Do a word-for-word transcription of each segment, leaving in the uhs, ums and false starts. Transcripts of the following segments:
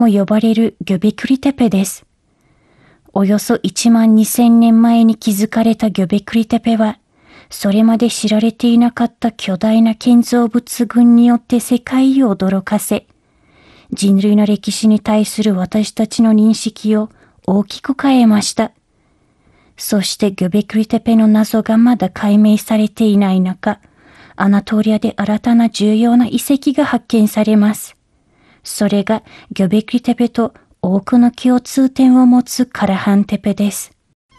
も呼ばれるギョベクリテペです。およそいちまんにせんねんまえに築かれたギョベクリテペは、それまで知られていなかった巨大な建造物群によって世界を驚かせ、人類の歴史に対する私たちの認識を大きく変えました。そしてギョベクリテペの謎がまだ解明されていない中、アナトリアで新たな重要な遺跡が発見されます。それがギョベクリテペと多くの共通点を持つカラハンテペです。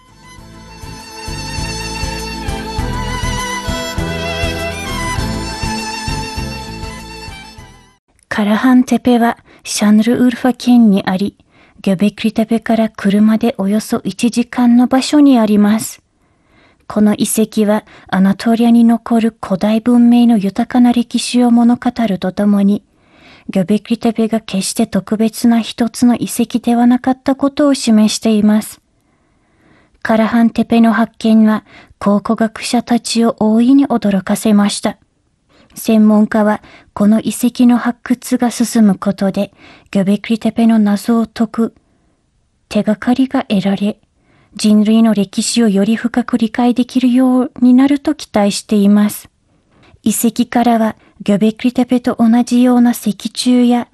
カラハンテペはシャンルウルファ県にあり、ギョベクリテペから車でおよそいちじかんの場所にあります。この遺跡はアナトリアに残る古代文明の豊かな歴史を物語るとともに、ギョベクリテペが決して特別な一つの遺跡ではなかったことを示しています。カラハンテペの発見は考古学者たちを大いに驚かせました。専門家はこの遺跡の発掘が進むことでギョベクリテペの謎を解く手がかりが得られ、人類の歴史をより深く理解できるようになると期待しています。遺跡からはギョベクリテペと同じような石柱や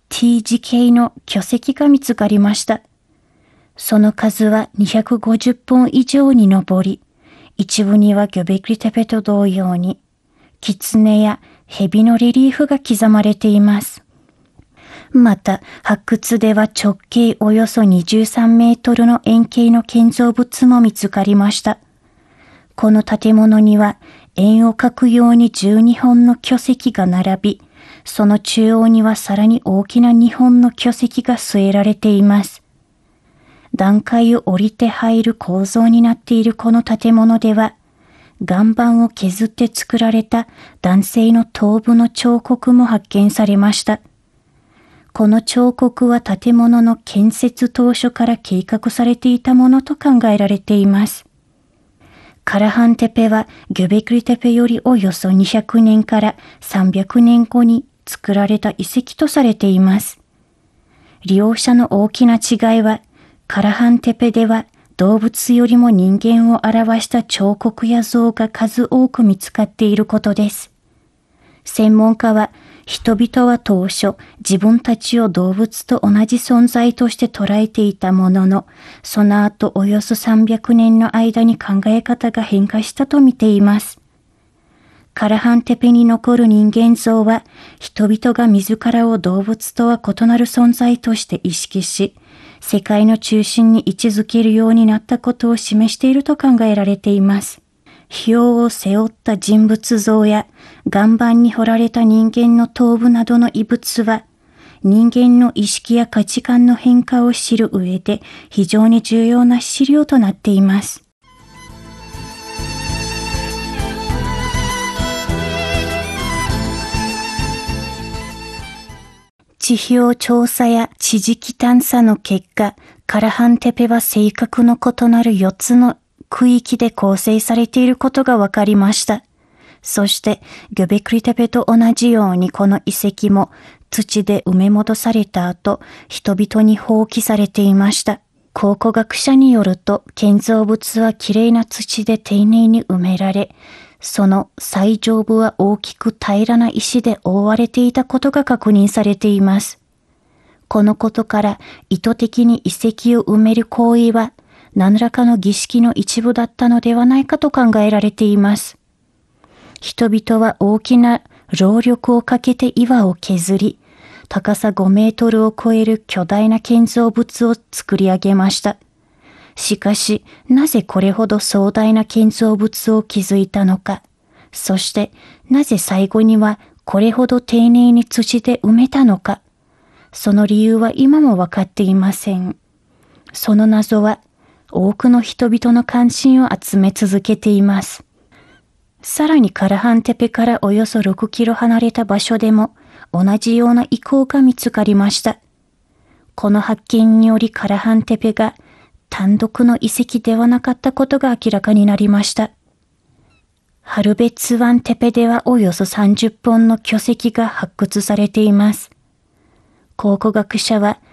T 字形の巨石が見つかりました。その数はにひゃくごじゅっぽん以上に上り、一部にはギョベクリテペと同様に、狐や蛇のレリーフが刻まれています。また、発掘では直径およそにじゅうさんメートルの円形の建造物も見つかりました。この建物には円を描くようにじゅうにほんの巨石が並び、その中央にはさらに大きなにほんの巨石が据えられています。段階を降りて入る構造になっているこの建物では、岩盤を削って作られた男性の頭部の彫刻も発見されました。この彫刻は建物の建設当初から計画されていたものと考えられています。カラハンテペはギョベクリテペよりおよそにひゃくねんからさんびゃくねんごに作られた遺跡とされています。利用者の大きな違いは、カラハンテペでは動物よりも人間を表した彫刻や像が数多く見つかっていることです。専門家は、人々は当初自分たちを動物と同じ存在として捉えていたものの、その後およそさんびゃくねんの間に考え方が変化したと見ています。カラハンテペに残る人間像は、人々が自らを動物とは異なる存在として意識し、世界の中心に位置づけるようになったことを示していると考えられています。火を背負った人物像や岩盤に彫られた人間の頭部などの遺物は、人間の意識や価値観の変化を知る上で非常に重要な資料となっています。地表調査や地磁気探査の結果、カラハンテペは性格の異なるよっつの区域で構成されていることが分かりました。そして、ギョベクリテペと同じようにこの遺跡も土で埋め戻された後、人々に放棄されていました。考古学者によると、建造物はきれいな土で丁寧に埋められ、その最上部は大きく平らな石で覆われていたことが確認されています。このことから意図的に遺跡を埋める行為は何らかの儀式の一部だったのではないかと考えられています。人々は大きな労力をかけて岩を削り、高さごメートルを超える巨大な建造物を作り上げました。しかし、なぜこれほど壮大な建造物を築いたのか、そしてなぜ最後にはこれほど丁寧に土で埋めたのか、その理由は今も分かっていません。その謎は多くの人々の関心を集め続けています。さらにカラハンテペからおよそろくキロ離れた場所でも同じような遺構が見つかりました。この発見によりカラハンテペが単独の遺跡ではなかったことが明らかになりました。ハルベツワンテペではおよそさんじゅっぽんの巨石が発掘されています。考古学者は